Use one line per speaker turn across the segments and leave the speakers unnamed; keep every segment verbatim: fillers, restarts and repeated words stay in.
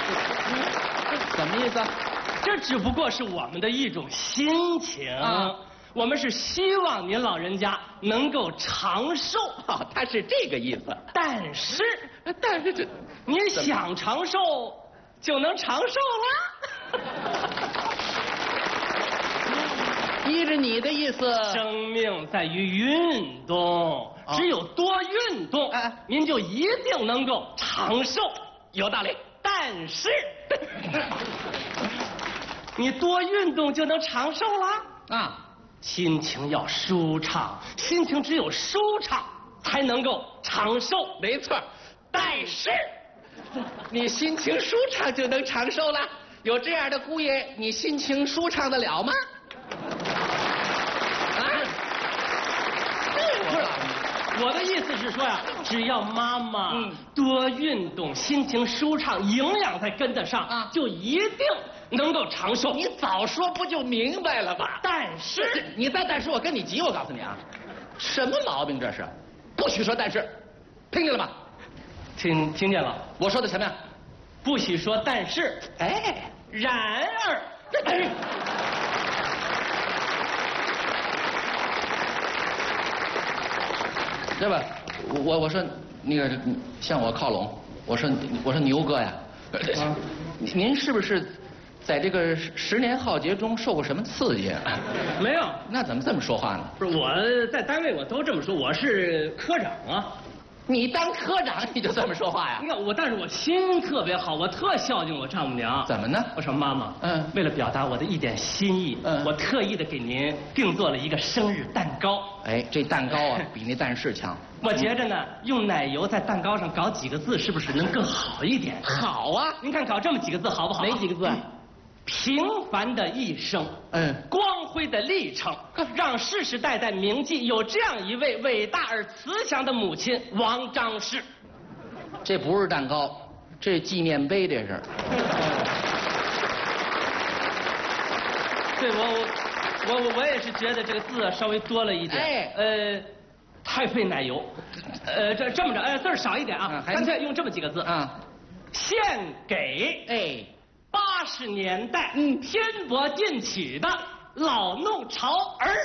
什么意思？
这只不过是我们的一种心情。啊，我们是希望您老人家能够长寿。
哦，他是这个意思。
但是，
但是这，
您想长寿就能长寿了。
依着你的意思，
生命在于运动，只有多运动，
哎，
您就一定能够长寿。
有道理。
但是，你多运动就能长寿了
啊？
心情要舒畅，心情只有舒畅才能够长寿。
没错。但是，你心情舒畅就能长寿了？有这样的姑爷，你心情舒畅得了吗？
我的意思是说呀，只要妈妈多运动，心情舒畅，营养再跟得上，啊，就一定能够长寿。
你早说不就明白了吗？
但是，
你再但是，我跟你急，我告诉你啊，什么毛病这是？不许说但是，听见了吗？
听听见了。
我说的什么呀？
不许说但是。
哎，
然而，哎。
对吧？我我说那个向我靠拢，我说我说牛哥呀，啊，您是不是在这个十年浩劫中受过什么刺激啊？
没有。
那怎么这么说话呢？
不是，我在单位我都这么说，我是科长啊。
你当科长你就这么说话呀？
你看我，但是我心特别好，我特孝敬我丈母娘。
怎么呢？
我说妈妈，
嗯，
为了表达我的一点心意，嗯，我特意的给您定做了一个生日蛋糕。
哎，这蛋糕啊，比那但是强。
我觉着呢，用奶油在蛋糕上搞几个字，是不是能更好一点？
好啊，
您看搞这么几个字好不好？
哪几个字？
平凡的一生，嗯，光辉的历程，让世世代代铭记有这样一位伟大而慈祥的母亲王张氏。
这不是蛋糕，这纪念碑，这是。
对，我我我我也是觉得这个字稍微多了一点，哎，呃，太费奶油，呃，这这么着，呃，字儿少一点啊，干脆用这么几个字啊，献给哎。八十年代，嗯，天国进取的老弄潮儿。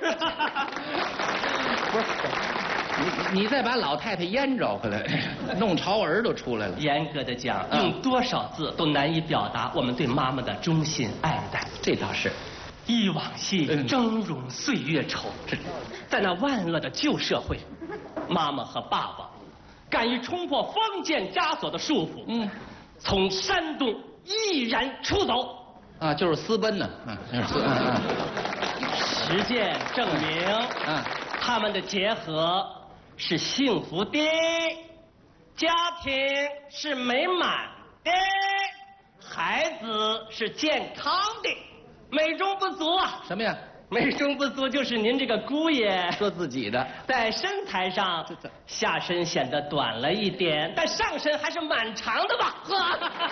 不是，你你再把老太太烟找回来，弄潮儿都出来了。
严格的讲，用多少字都难以表达我们对妈妈的衷心爱戴。
这倒是，
忆往昔峥嵘岁月稠，在那万恶的旧社会，妈妈和爸爸敢于冲破封建枷锁的束缚，嗯，从山东毅然出走，
啊，就是私奔呢，啊，就是私奔。啊、
实践证明，啊，他们的结合是幸福的，家庭是美满的，孩子是健康的，美中不足啊。
什么呀？
美中不足就是您这个姑爷
说自己的，
在身材上下身显得短了一点，但上身还是蛮长的吧？呵。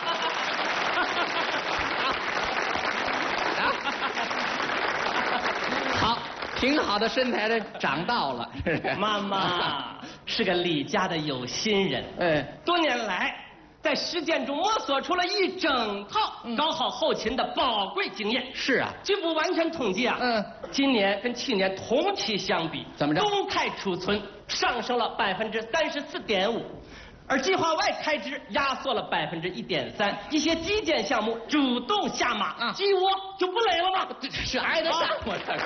好，挺好的身材的长到了。
妈妈是个李家的有心人，哎，多年来在实践中摸索出了一整套搞好后勤的宝贵经验。
是啊，
据不完全统计啊，嗯，今年跟去年同期相比，
怎么着？
动态储存上升了百分之三十四点五。而计划外开支压缩了百分之一点三，一些基建项目主动下马，啊，鸡窝就不垒了吗？
是挨得上我这。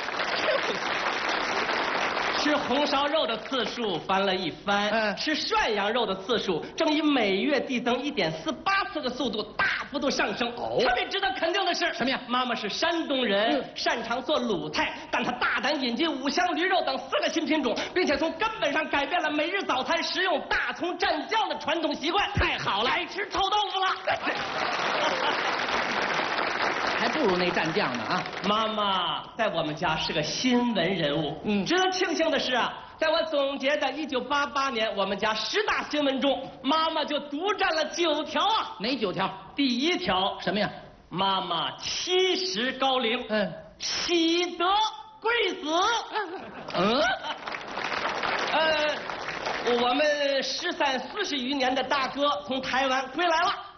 吃红烧肉的次数翻了一番，嗯，吃涮羊肉的次数正以每月递增一点四八次的速度大幅度上升。哦，特别值得肯定的是什么呀？妈妈是山东人，嗯，擅长做鲁菜，但她大胆引进五香驴肉等四个新品种，并且从根本上改变了每日早餐食用大葱蘸酱的传统习惯。太好了，爱吃臭豆腐了。
还不如那蘸酱呢啊！
妈妈在我们家是个新闻人物。嗯，值得庆幸的是啊，在我总结的一九八八年我们家十大新闻中，妈妈就独占了九条啊！
哪九条？
第一条
什么呀？
妈妈七十高龄，嗯，喜得贵子。嗯，呃，我们失散四十余年的大哥从台湾归来了。